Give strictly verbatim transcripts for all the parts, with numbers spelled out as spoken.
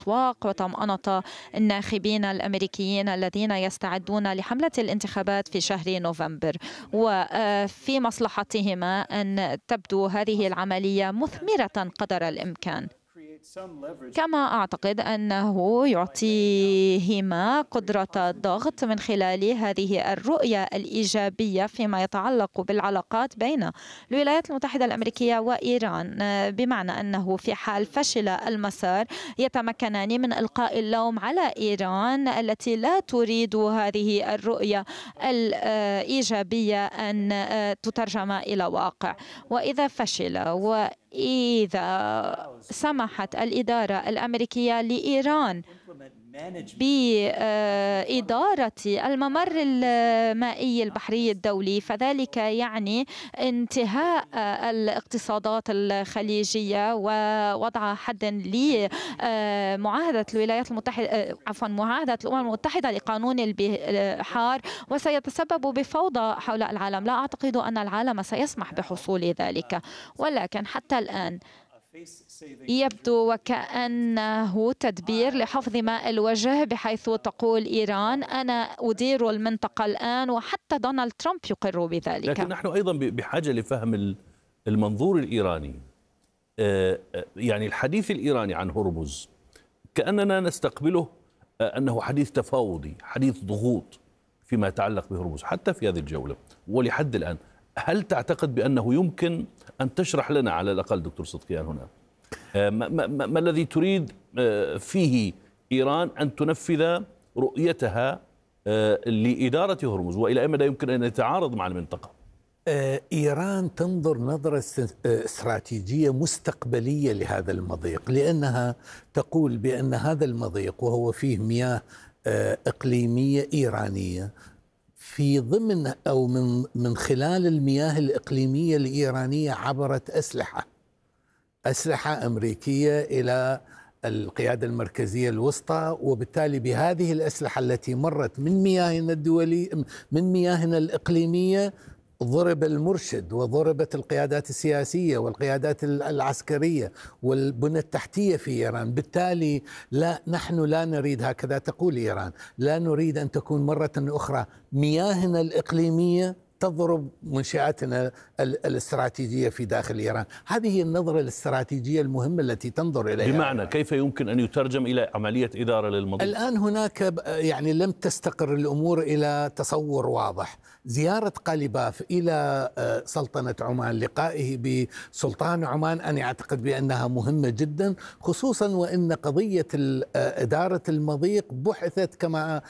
الأسواق وطمأنة الناخبين الأمريكيين الذين يستعدون لحملة الانتخابات في شهر نوفمبر، وفي مصلحتهما أن تبدو هذه العملية مثمرة قدر الإمكان. كما أعتقد أنه يعطيهما قدرة ضغط من خلال هذه الرؤية الإيجابية فيما يتعلق بالعلاقات بين الولايات المتحدة الأمريكية وإيران، بمعنى أنه في حال فشل المسار يتمكنان من إلقاء اللوم على إيران التي لا تريد هذه الرؤية الإيجابية أن تترجم إلى واقع. وإذا فشل و إذا سمحت الإدارة الأمريكية لإيران بإدارة الممر المائي البحري الدولي، فذلك يعني انتهاء الاقتصادات الخليجية ووضع حد لمعاهدة الولايات المتحدة عفوا معاهدة الأمم المتحدة لقانون البحار، وسيتسبب بفوضى حول العالم. لا أعتقد أن العالم سيسمح بحصول ذلك، ولكن حتى الآن يبدو وكأنه تدبير لحفظ ماء الوجه، بحيث تقول إيران أنا أدير المنطقة الآن، وحتى دونالد ترامب يقر بذلك. لكن نحن أيضا بحاجة لفهم المنظور الإيراني. يعني الحديث الإيراني عن هرمز كأننا نستقبله أنه حديث تفاوضي، حديث ضغوط فيما يتعلق بهرمز حتى في هذه الجولة ولحد الآن. هل تعتقد بأنه يمكن أن تشرح لنا على الأقل دكتور صدقيان هنا ما, ما, ما الذي تريد فيه إيران أن تنفذ رؤيتها لإدارة هرمز، وإلى أي مدى يمكن أن يتعارض مع المنطقة؟ إيران تنظر نظرة استراتيجية مستقبلية لهذا المضيق، لأنها تقول بأن هذا المضيق وهو فيه مياه إقليمية إيرانية، في ضمن أو من من خلال المياه الإقليمية الإيرانية عبرت أسلحة أسلحة أمريكية إلى القيادة المركزية الوسطى، وبالتالي بهذه الأسلحة التي مرت من مياهنا الدولية من مياهنا الإقليمية ضرب المرشد وضربت القيادات السياسية والقيادات العسكرية والبنى التحتية في إيران. بالتالي لا، نحن لا نريد، هكذا تقول إيران، لا نريد أن تكون مرة أخرى مياهنا الإقليمية تضرب منشآتنا الاستراتيجية في داخل إيران. هذه هي النظرة الاستراتيجية المهمة التي تنظر إليها. بمعنى إيران. كيف يمكن أن يترجم إلى عملية إدارة للمضيق؟ الآن هناك يعني لم تستقر الأمور إلى تصور واضح. زيارة قاليباف إلى سلطنة عمان، لقائه بسلطان عمان، أنا أعتقد بأنها مهمة جدا، خصوصا وأن قضية إدارة المضيق بحثت كما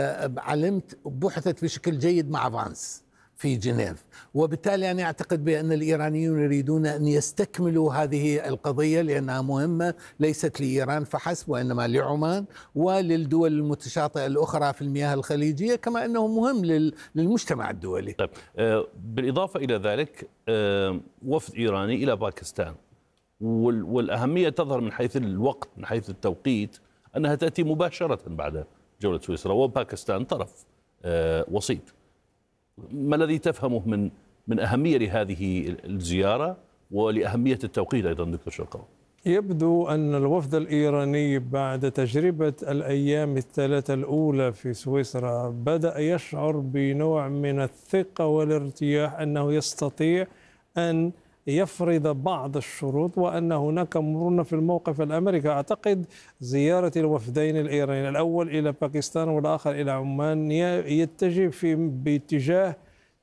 علمت بحثت بشكل جيد مع فانس في جنيف، وبالتالي أنا أعتقد بأن الإيرانيون يريدون أن يستكملوا هذه القضية لأنها مهمة ليست لإيران فحسب وإنما لعمان وللدول المتشاطئة الأخرى في المياه الخليجية، كما أنه مهم للمجتمع الدولي. طيب، بالإضافة إلى ذلك وفد إيراني إلى باكستان، والأهمية تظهر من حيث الوقت، من حيث التوقيت، أنها تأتي مباشرة بعد جولة سويسرا، وباكستان طرف وسيط. ما الذي تفهمه من من أهمية لهذه الزيارة ولأهمية التوقيت أيضا دكتور شرقاوي؟ يبدو أن الوفد الإيراني بعد تجربة الأيام الثلاثة الأولى في سويسرا بدأ يشعر بنوع من الثقة والارتياح أنه يستطيع أن يفرض بعض الشروط وأن هناك مرونة في الموقف الأمريكي. أعتقد زيارة الوفدين الإيرانيين، الأول إلى باكستان والآخر إلى عمان، يتجه في باتجاه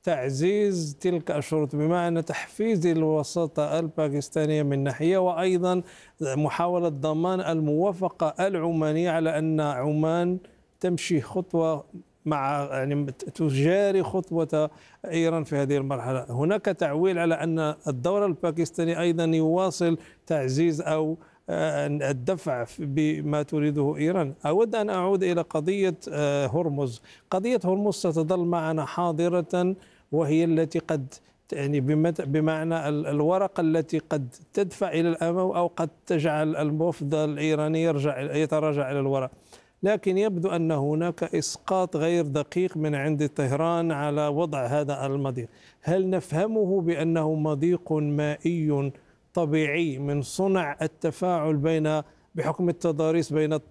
تعزيز تلك الشروط، بمعنى تحفيز الوساطة الباكستانية من ناحية، وأيضا محاولة ضمان الموافقة العمانية على أن عمان تمشي خطوة مع يعني تجاري خطوة إيران في هذه المرحلة. هناك تعويل على أن الدور الباكستاني أيضا يواصل تعزيز أو الدفع بما تريده إيران. أود أن أعود إلى قضية هرمز. قضية هرمز ستظل معنا حاضرة، وهي التي قد يعني بمعنى الورقة التي قد تدفع إلى الأمام أو قد تجعل الوفد الإيراني يرجع يتراجع إلى الوراء. لكن يبدو أن هناك إسقاط غير دقيق من عند طهران على وضع هذا المضيق. هل نفهمه بأنه مضيق مائي طبيعي من صنع التفاعل بين بحكم التضاريس بين